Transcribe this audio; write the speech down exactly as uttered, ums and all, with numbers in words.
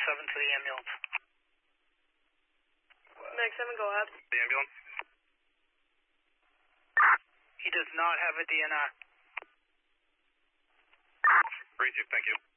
seven to the ambulance. Max seven, go ahead. The ambulance? He does not have a D N R. Three two, thank you.